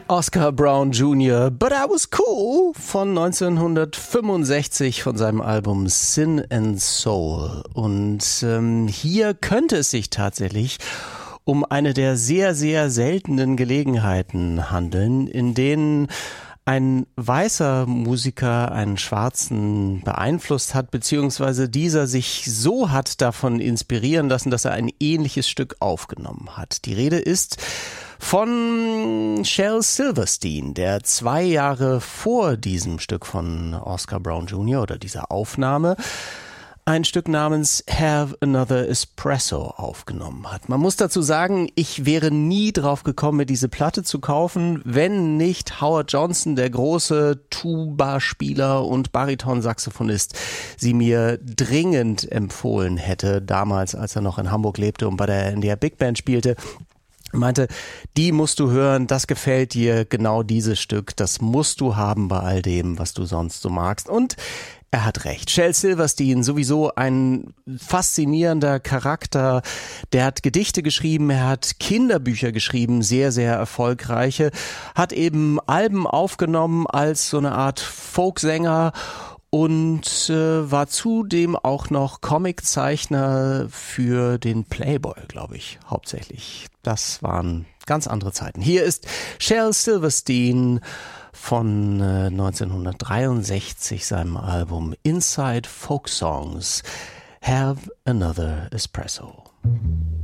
Oscar Brown Jr., But I Was Cool von 1965 von seinem Album Sin and Soul. Und hier könnte es sich tatsächlich um eine der sehr, sehr seltenen Gelegenheiten handeln, in denen ein weißer Musiker einen Schwarzen beeinflusst hat, beziehungsweise dieser sich so hat davon inspirieren lassen, dass er ein ähnliches Stück aufgenommen hat. Die Rede ist von Shel Silverstein, der 2 Jahre vor diesem Stück von Oscar Brown Jr. oder dieser Aufnahme ein Stück namens Have Another Espresso aufgenommen hat. Man muss dazu sagen, ich wäre nie drauf gekommen, mir diese Platte zu kaufen, wenn nicht Howard Johnson, der große Tuba-Spieler und Bariton-Saxophonist, sie mir dringend empfohlen hätte, damals, als er noch in Hamburg lebte und bei der NDR Big Band spielte. Meinte, die musst du hören, das gefällt dir, genau dieses Stück, das musst du haben bei all dem, was du sonst so magst. Und er hat recht. Shel Silverstein, sowieso ein faszinierender Charakter. Der hat Gedichte geschrieben, er hat Kinderbücher geschrieben, sehr, sehr erfolgreiche. Hat eben Alben aufgenommen als so eine Art Folksänger und war zudem auch noch Comiczeichner für den Playboy, glaube ich, hauptsächlich. Das waren ganz andere Zeiten. Hier ist Shel Silverstein von 1963, seinem Album Inside Folk Songs, Have Another Espresso.